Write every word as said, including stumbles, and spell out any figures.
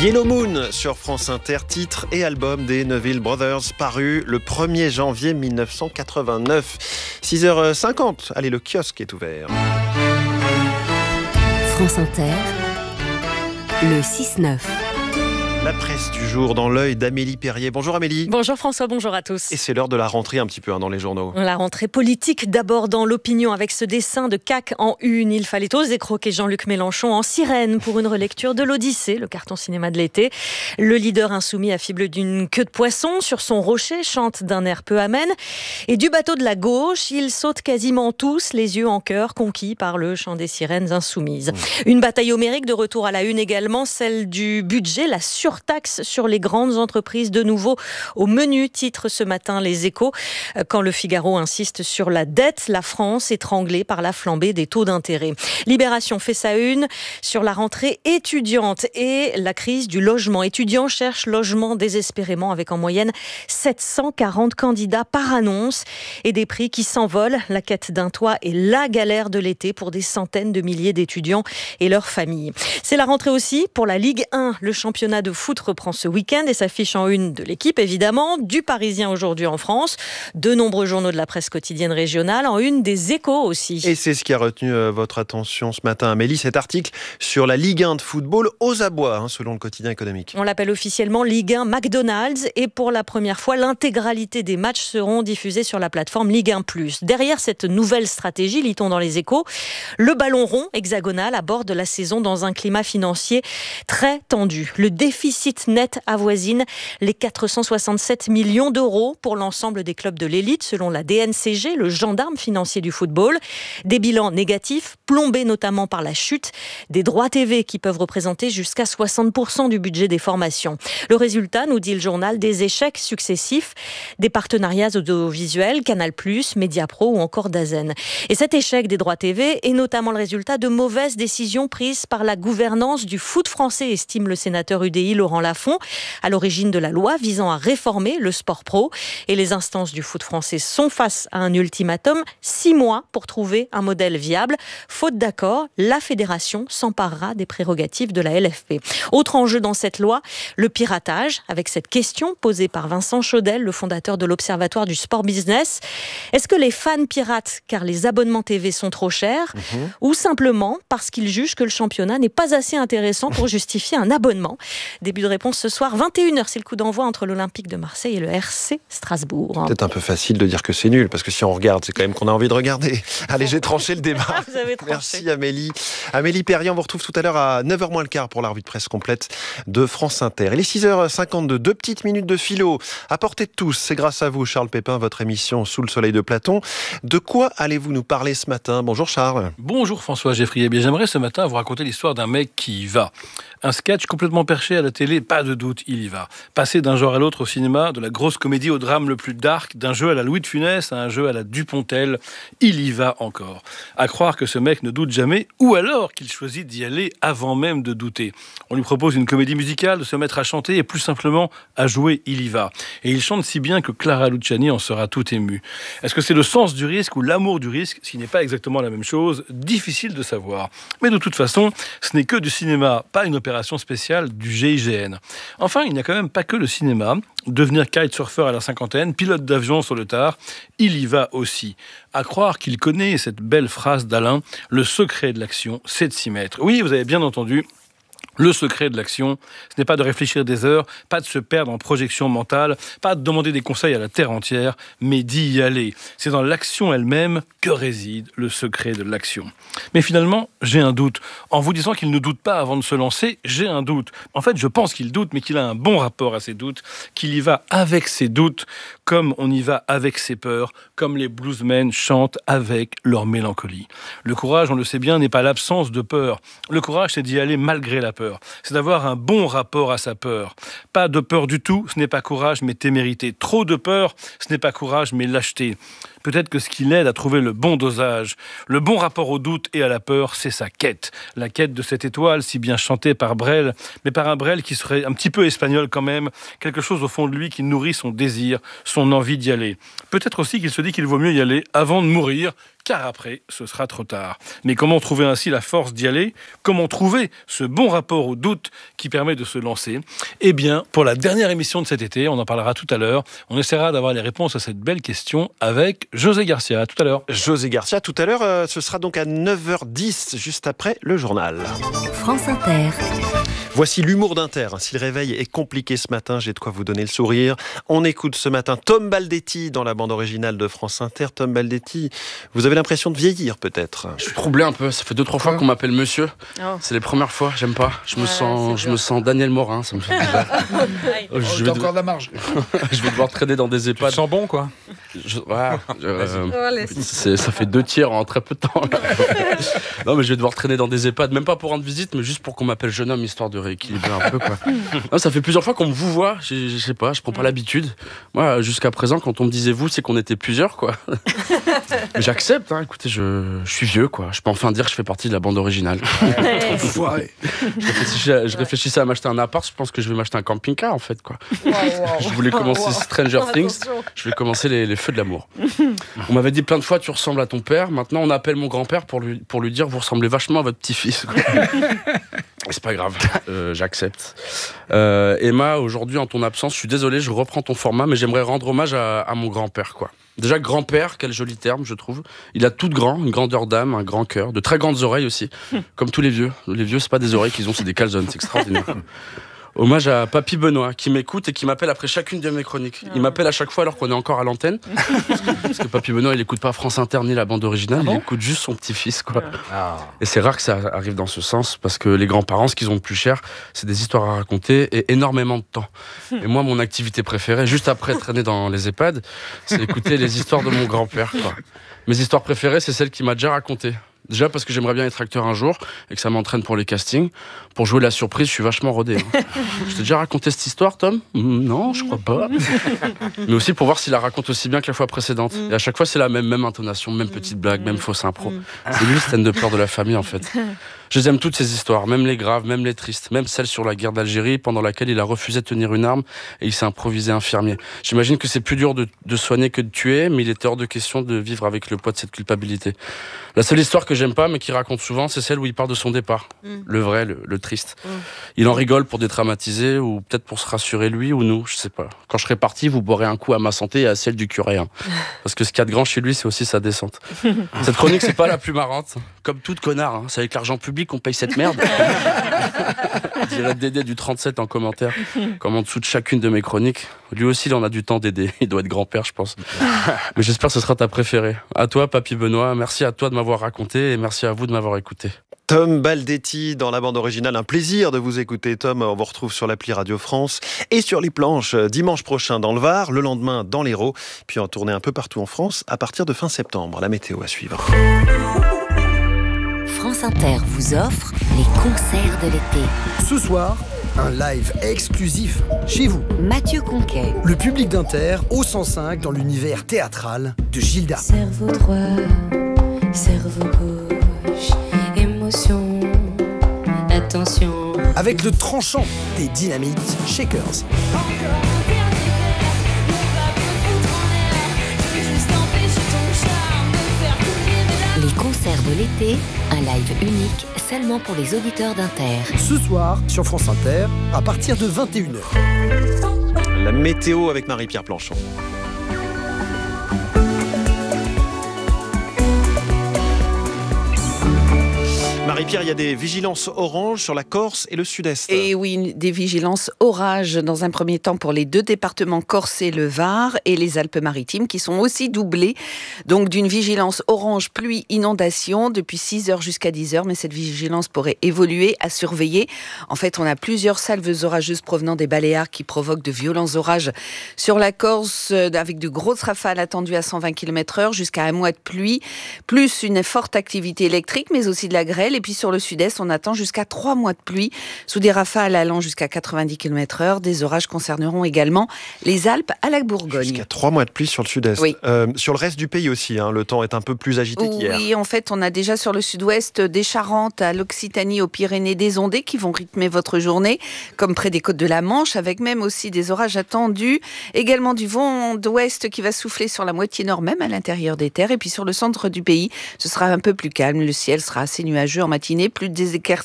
Yellow Moon sur France Inter, titre et album des Neville Brothers, paru le premier janvier mille neuf cent quatre-vingt-neuf. six heures cinquante, allez, le kiosque est ouvert. France Inter, le six neuf. La presse du jour dans l'œil d'Amélie Perrier. Bonjour Amélie. Bonjour François, bonjour à tous. Et c'est l'heure de la rentrée un petit peu hein, dans les journaux. La rentrée politique d'abord dans l'opinion avec ce dessin de C A Q en une. Il fallait oser croquer Jean-Luc Mélenchon en sirène pour une relecture de l'Odyssée, le carton cinéma de l'été. Le leader insoumis affible d'une queue de poisson sur son rocher, chante d'un air peu amène. Et du bateau de la gauche, ils sautent quasiment tous, les yeux en cœur, conquis par le chant des sirènes insoumises. Mmh. Une bataille homérique de retour à la une également, celle du budget, la sur taxe sur les grandes entreprises, de nouveau au menu, titre ce matin Les Échos. Quand le Figaro insiste sur la dette, la France étranglée par la flambée des taux d'intérêt. Libération fait sa une sur la rentrée étudiante et la crise du logement. Étudiants cherchent logement désespérément avec en moyenne sept cent quarante candidats par annonce et des prix qui s'envolent. La quête d'un toit est la galère de l'été pour des centaines de milliers d'étudiants et leurs familles. C'est la rentrée aussi pour la Ligue un. Le championnat de foot reprend ce week-end et s'affiche en une de l'équipe, évidemment, du Parisien aujourd'hui en France, de nombreux journaux de la presse quotidienne régionale, en une des Échos aussi. Et c'est ce qui a retenu euh, votre attention ce matin, Amélie, cet article sur la Ligue un de football aux abois, hein, selon le quotidien économique. On l'appelle officiellement Ligue un McDonald's et pour la première fois, l'intégralité des matchs seront diffusés sur la plateforme Ligue un plus. Derrière cette nouvelle stratégie, lit-on dans les Échos, le ballon rond hexagonal aborde la saison dans un climat financier très tendu. Le déficit net avoisine les quatre cent soixante-sept millions d'euros pour l'ensemble des clubs de l'élite, selon la D N C G, le gendarme financier du football. Des bilans négatifs, plombés notamment par la chute des droits T V qui peuvent représenter jusqu'à soixante pour cent du budget des formations. Le résultat, nous dit le journal, des échecs successifs des partenariats audiovisuels, Canal plus, Mediapro ou encore Dazen. Et cet échec des droits T V est notamment le résultat de mauvaises décisions prises par la gouvernance du foot français, estime le sénateur U D I Laurent Lafont, à l'origine de la loi visant à réformer le sport pro. Et les instances du foot français sont face à un ultimatum, six mois pour trouver un modèle viable. Faute d'accord, la fédération s'emparera des prérogatives de la L F P. Autre enjeu dans cette loi, le piratage, avec cette question posée par Vincent Chaudel, le fondateur de l'Observatoire du Sport Business. Est-ce que les fans piratent car les abonnements T V sont trop chers, mmh. ou simplement parce qu'ils jugent que le championnat n'est pas assez intéressant pour justifier un abonnement? Début de réponse ce soir, vingt et une heures, c'est le coup d'envoi entre l'Olympique de Marseille et le R C Strasbourg. Peut-être un peu facile de dire que c'est nul, parce que si on regarde, c'est quand même qu'on a envie de regarder. Allez, j'ai tranché le débat. Vous avez tranché. Merci Amélie. Amélie Perrier, on vous retrouve tout à l'heure à neuf heures moins le quart pour la revue de presse complète de France Inter. Il est six heures cinquante-deux, deux petites minutes de philo à portée de tous. C'est grâce à vous, Charles Pépin, votre émission Sous le soleil de Platon. De quoi allez-vous nous parler ce matin? Bonjour Charles. Bonjour François Geffrier. Eh bien, j'aimerais ce matin vous raconter l'histoire d'un mec qui y va. Un sketch complètement perché à la télé, pas de doute, il y va. Passer d'un genre à l'autre au cinéma, de la grosse comédie au drame le plus dark, d'un jeu à la Louis de Funès à un jeu à la Dupontel, il y va encore. À croire que ce mec ne doute jamais, ou alors qu'il choisit d'y aller avant même de douter. On lui propose une comédie musicale, de se mettre à chanter et plus simplement à jouer, il y va. Et il chante si bien que Clara Luciani en sera tout émue. Est-ce que c'est le sens du risque ou l'amour du risque, ce qui n'est pas exactement la même chose? Difficile de savoir. Mais de toute façon, ce n'est que du cinéma, pas une opération spéciale du G I G N. Enfin, il n'y a quand même pas que le cinéma. Devenir kitesurfer à la cinquantaine, pilote d'avion sur le tard, il y va aussi. À croire qu'il connaît cette belle phrase d'Alain, le secret de l'action, c'est de s'y mettre. Oui, vous avez bien entendu. Le secret de l'action, ce n'est pas de réfléchir des heures, pas de se perdre en projection mentale, pas de demander des conseils à la terre entière, mais d'y aller. C'est dans l'action elle-même que réside le secret de l'action. Mais finalement, j'ai un doute. En vous disant qu'il ne doute pas avant de se lancer, j'ai un doute. En fait, je pense qu'il doute, mais qu'il a un bon rapport à ses doutes, qu'il y va avec ses doutes, comme on y va avec ses peurs, comme les bluesmen chantent avec leur mélancolie. Le courage, on le sait bien, n'est pas l'absence de peur. Le courage, c'est d'y aller malgré la peur. C'est d'avoir un bon rapport à sa peur. Pas de peur du tout, ce n'est pas courage, mais témérité. Trop de peur, ce n'est pas courage, mais lâcheté. Peut-être que ce qui l'aide à trouver le bon dosage, le bon rapport au doute et à la peur, c'est sa quête. La quête de cette étoile, si bien chantée par Brel, mais par un Brel qui serait un petit peu espagnol quand même, quelque chose au fond de lui qui nourrit son désir, son envie d'y aller. Peut-être aussi qu'il se dit qu'il vaut mieux y aller avant de mourir, car après, ce sera trop tard. Mais comment trouver ainsi la force d'y aller ? Comment trouver ce bon rapport au doute qui permet de se lancer ? Eh bien, pour la dernière émission de cet été, on en parlera tout à l'heure, on essaiera d'avoir les réponses à cette belle question avec José Garcia. À tout à l'heure. José Garcia, tout à l'heure, euh, ce sera donc à neuf heures dix, juste après le journal. France Inter. Voici l'humour d'Inter. Si le réveil est compliqué ce matin, j'ai de quoi vous donner le sourire. On écoute ce matin Tom Baldetti dans la bande originale de France Inter. Tom Baldetti, vous avez l'impression de vieillir peut-être ? Je suis troublé un peu, ça fait deux trois fois qu'on m'appelle monsieur. Oh. C'est les premières fois, j'aime pas. Je me, ouais, sens, je me sens Daniel Morin, ça me fait bizarre. oh, je vais encore de la marge. Je vais devoir traîner dans des EHPAD. Tu te sens bon quoi je, ouais, euh, c'est, ça fait deux tiers en très peu de temps. Non mais je vais devoir traîner dans des EHPAD, même pas pour rendre visite, mais juste pour qu'on m'appelle jeune homme, histoire de rééquilibrer un peu quoi. Non, ça fait plusieurs fois qu'on me vous voit, je, je sais pas, je prends pas l'habitude. Moi jusqu'à présent quand on me disait vous, c'est qu'on était plusieurs quoi. Mais j'accepte, hein, écoutez, je, je suis vieux quoi, je peux enfin dire que je fais partie de la bande originale. Ouais. je, réfléchissais, je réfléchissais à m'acheter un appart, je pense que je vais m'acheter un camping-car en fait quoi. Wow, wow. Je voulais commencer wow. Stranger Things, je vais commencer les, les feux de l'amour. On m'avait dit plein de fois tu ressembles à ton père, maintenant on appelle mon grand-père pour lui, pour lui dire vous ressemblez vachement à votre petit-fils. C'est pas grave, euh, j'accepte. Euh, Emma, aujourd'hui en ton absence, je suis désolé, je reprends ton format, mais j'aimerais rendre hommage à, à mon grand-père quoi. Déjà grand-père, quel joli terme je trouve. Il a tout de grand, une grandeur d'âme, un grand cœur, de très grandes oreilles aussi, comme tous les vieux. Les vieux c'est pas des oreilles qu'ils ont, c'est des calzones, c'est extraordinaire. Hommage à Papy Benoît, qui m'écoute et qui m'appelle après chacune de mes chroniques. Il m'appelle à chaque fois alors qu'on est encore à l'antenne. Parce que Papy Benoît, il écoute pas France Inter ni la bande originale, ah bon il écoute juste son petit-fils, quoi. Ah. Et c'est rare que ça arrive dans ce sens, parce que les grands-parents, ce qu'ils ont de plus cher, c'est des histoires à raconter et énormément de temps. Et moi, mon activité préférée, juste après traîner dans les EHPAD, c'est écouter les histoires de mon grand-père, quoi. Mes histoires préférées, c'est celles qu'il m'a déjà racontées. Déjà parce que j'aimerais bien être acteur un jour et que ça m'entraîne pour les castings. Pour jouer la surprise, je suis vachement rodé. Hein. Je t'ai déjà raconté cette histoire, Tom ? mmh, Non, je crois pas. Mais aussi pour voir s'il la raconte aussi bien que la fois précédente. Et à chaque fois, c'est la même, même intonation, même petite blague, même fausse impro. C'est lui le stand de peur de la famille, en fait. Je les aime toutes ces histoires, même les graves, même les tristes, même celle sur la guerre d'Algérie, pendant laquelle il a refusé de tenir une arme et il s'est improvisé infirmier. J'imagine que c'est plus dur de, de soigner que de tuer, mais il était hors de question de vivre avec le poids de cette culpabilité. La seule histoire que j'aime pas, mais qu'il raconte souvent, c'est celle où il parle de son départ. Mm. Le vrai, le, le triste. Mm. Il en rigole pour dédramatiser, ou peut-être pour se rassurer lui ou nous, je sais pas. Quand je serai parti, vous boirez un coup à ma santé et à celle du curé. Hein. Parce que ce qu'il y a de grand chez lui, c'est aussi sa descente. Cette chronique, c'est pas la plus marrante. Comme toute connard, hein. C'est avec l'argent public qu'on paye cette merde. Je dirais Dédé du trente-sept en commentaire, comme en dessous de chacune de mes chroniques. Lui aussi, il en a du temps, Dédé. Il doit être grand-père, je pense. Mais j'espère que ce sera ta préférée. À toi, Papy Benoît. Merci à toi de m'avoir raconté et merci à vous de m'avoir écouté. Tom Baldetti dans la bande originale. Un plaisir de vous écouter, Tom. On vous retrouve sur l'appli Radio France et sur les planches dimanche prochain dans le Var, le lendemain dans l'Hérault, puis en tournée un peu partout en France à partir de fin septembre. La météo à suivre. France Inter vous offre les concerts de l'été. Ce soir, un live exclusif chez vous. Mathieu Conquet. Le public d'Inter au cent cinq dans l'univers théâtral de Gilda. Cerveau droit, cerveau gauche, émotion, attention. Avec le tranchant des Dynamite Shakers. Les concerts de l'été, un live unique seulement pour les auditeurs d'Inter. Ce soir, sur France Inter, à partir de vingt et une heures. La météo avec Marie-Pierre Planchon. Marie-Pierre, il y a des vigilances oranges sur la Corse et le sud-est. Et oui, des vigilances orage dans un premier temps pour les deux départements corse et le Var et les Alpes-Maritimes qui sont aussi doublés. Donc d'une vigilance orange pluie inondation depuis six heures jusqu'à dix heures, mais cette vigilance pourrait évoluer à surveiller. En fait, on a plusieurs salves orageuses provenant des Baléares qui provoquent de violents orages sur la Corse avec de grosses rafales attendues à cent vingt kilomètres heure jusqu'à un mois de pluie, plus une forte activité électrique, mais aussi de la grêle. Et puis sur le sud-est, on attend jusqu'à trois mois de pluie, sous des rafales allant jusqu'à quatre-vingt-dix kilomètres heure. Des orages concerneront également les Alpes à la Bourgogne. Jusqu'à trois mois de pluie sur le sud-est. Oui. Euh, sur le reste du pays aussi, hein, le temps est un peu plus agité qu'hier. Oui, en fait, on a déjà sur le sud-ouest des Charentes à l'Occitanie, aux Pyrénées, des ondées qui vont rythmer votre journée, comme près des côtes de la Manche, avec même aussi des orages attendus. Également du vent d'ouest qui va souffler sur la moitié nord, même à l'intérieur des terres. Et puis sur le centre du pays, ce sera un peu plus calme. Le ciel sera assez nuageux en matinée, plus des éclaircies